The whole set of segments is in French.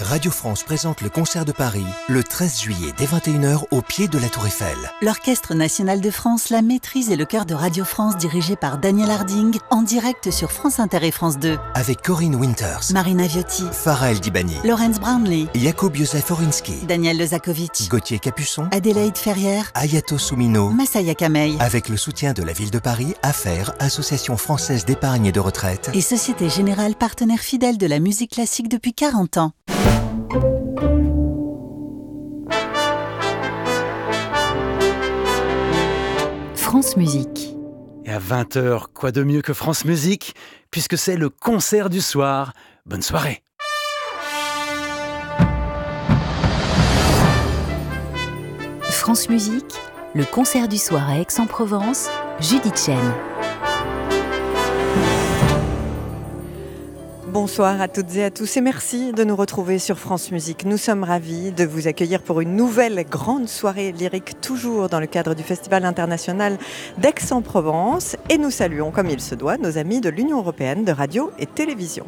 Radio France présente le concert de Paris le 13 juillet dès 21h au pied de la Tour Eiffel. L'Orchestre National de France, la Maîtrise et le Chœur de Radio France dirigé par Daniel Harding en direct sur France Inter et France 2. Avec Corinne Winters, Marina Viotti, Farah El Dibani, Laurence Brownlee, Jakub Józef Orinski, Daniel Lezakovic, Gauthier Capuçon, Adélaïde Ferrière, Ayato Soumino, Masaya Kamei. Avec le soutien de la ville de Paris, AFFAIRE, Association française d'épargne et de retraite, et Société Générale, partenaire fidèle de la musique classique depuis 40 ans. France Musique. Et à 20h, quoi de mieux que France Musique, puisque c'est le concert du soir. Bonne soirée. France Musique, le concert du soir à Aix-en-Provence, Judith Chen. Bonsoir à toutes et à tous et merci de nous retrouver sur France Musique. Nous sommes ravis de vous accueillir pour une nouvelle grande soirée lyrique, toujours dans le cadre du Festival international d'Aix-en-Provence. Et nous saluons, comme il se doit, nos amis de l'Union européenne de radio et télévision.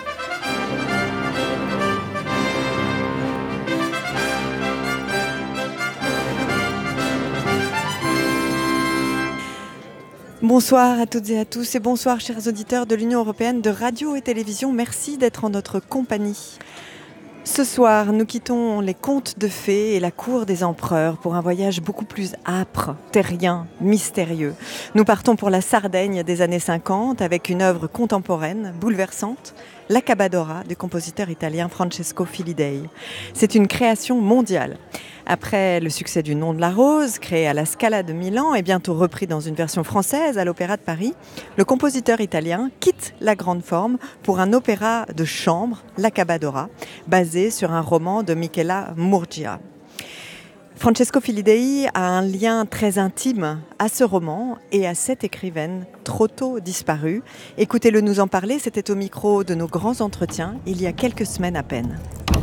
Bonsoir à toutes et à tous et bonsoir chers auditeurs de l'Union européenne de radio et télévision. Merci d'être en notre compagnie. Ce soir, nous quittons les contes de fées et la cour des empereurs pour un voyage beaucoup plus âpre, terrien, mystérieux. Nous partons pour la Sardaigne des années 50 avec une œuvre contemporaine, bouleversante, L'Accabadora du compositeur italien Francesco Filidei. C'est une création mondiale. Après le succès du Nom de la Rose, créé à la Scala de Milan et bientôt repris dans une version française à l'Opéra de Paris, le compositeur italien quitte la grande forme pour un opéra de chambre, L'Accabadora, basé sur un roman de Michela Murgia. Francesco Filidei a un lien très intime à ce roman et à cette écrivaine trop tôt disparue. Écoutez-le nous en parler, c'était au micro de nos grands entretiens il y a quelques semaines à peine.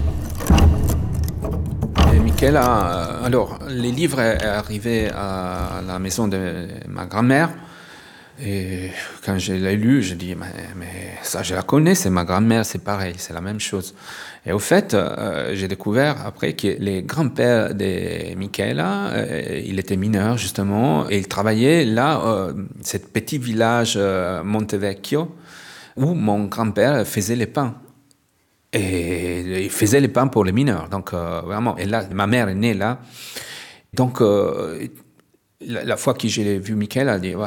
Michela, alors les livres est arrivé à la maison de ma grand-mère et quand je l'ai lu, je dis mais ça je la connais, c'est ma grand-mère, c'est pareil, c'est la même chose. Et au fait, j'ai découvert après que les grands-pères de Michela, il était mineur justement et il travaillait là, ce petit village Montevecchio où mon grand-père faisait les pains. Et il faisait les pains pour les mineurs, donc vraiment. Et là, ma mère est née là. Donc, la fois que j'ai vu Michel, elle a dit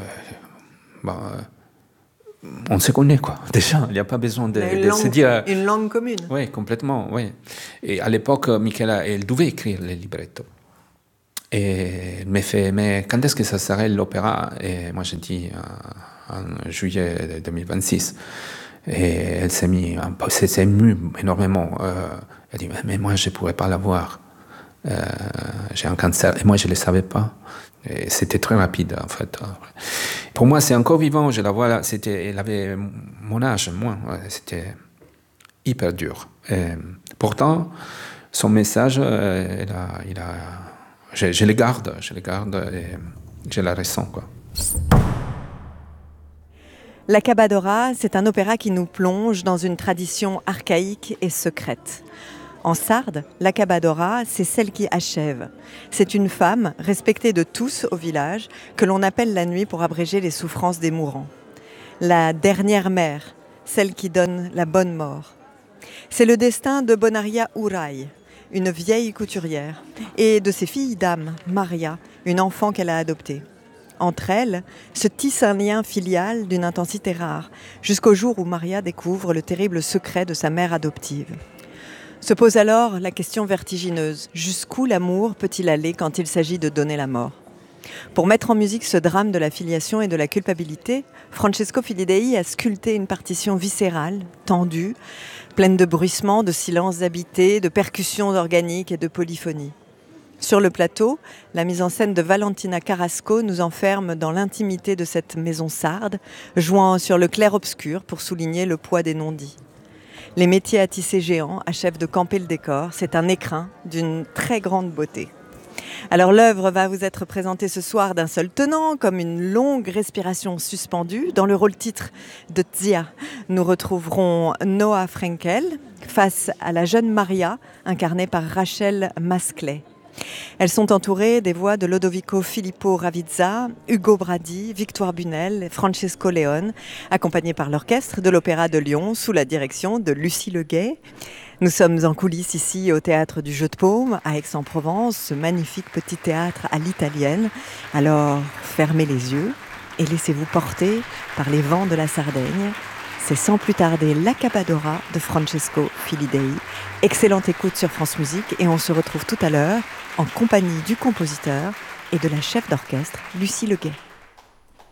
on se connaît, quoi. Déjà, il n'y a pas besoin de se dire. Une langue commune. Oui, complètement, oui. Et à l'époque, Michela, elle devait écrire les librettos. Et elle m'a fait, mais quand est-ce que ça serait l'opéra? Et moi, j'ai dit en juillet 2026. Et elle s'est émue énormément. Elle dit, mais moi, je ne pourrais pas la voir. J'ai un cancer. Et moi, je ne le savais pas. Et c'était très rapide, en fait. Pour moi, c'est encore vivant. Je la vois là. Elle avait mon âge, moi. C'était hyper dur. Et pourtant, son message, je le garde. Et je la ressens, quoi. L'Accabadora, c'est un opéra qui nous plonge dans une tradition archaïque et secrète. En sarde, l'Accabadora, c'est celle qui achève. C'est une femme, respectée de tous au village, que l'on appelle la nuit pour abréger les souffrances des mourants. La dernière mère, celle qui donne la bonne mort. C'est le destin de Bonaria Urai, une vieille couturière, et de ses filles d'âme, Maria, une enfant qu'elle a adoptée. Entre elles, se tisse un lien filial d'une intensité rare, jusqu'au jour où Maria découvre le terrible secret de sa mère adoptive. Se pose alors la question vertigineuse, jusqu'où l'amour peut-il aller quand il s'agit de donner la mort ? Pour mettre en musique ce drame de la filiation et de la culpabilité, Francesco Filidei a sculpté une partition viscérale, tendue, pleine de bruissements, de silences habités, de percussions organiques et de polyphonie. Sur le plateau, la mise en scène de Valentina Carrasco nous enferme dans l'intimité de cette maison sarde, jouant sur le clair-obscur pour souligner le poids des non-dits. Les métiers à tisser géants achèvent de camper le décor. C'est un écrin d'une très grande beauté. Alors l'œuvre va vous être présentée ce soir d'un seul tenant, comme une longue respiration suspendue. Dans le rôle titre de Tzia, nous retrouverons Noah Frankel face à la jeune Maria, incarnée par Rachel Masclet. Elles sont entourées des voix de Lodovico Filippo Ravizza, Ugo Bradi, Victoire Bunel, Francesco Leone, accompagnées par l'orchestre de l'Opéra de Lyon sous la direction de Lucie Leguet. Nous sommes en coulisses ici au Théâtre du Jeu de Paume à Aix-en-Provence, ce magnifique petit théâtre à l'italienne. Alors fermez les yeux et laissez-vous porter par les vents de la Sardaigne. C'est sans plus tarder l'Accabadora de Francesco Filidei. Excellente écoute sur France Musique et on se retrouve tout à l'heure en compagnie du compositeur et de la chef d'orchestre Lucie Leguet.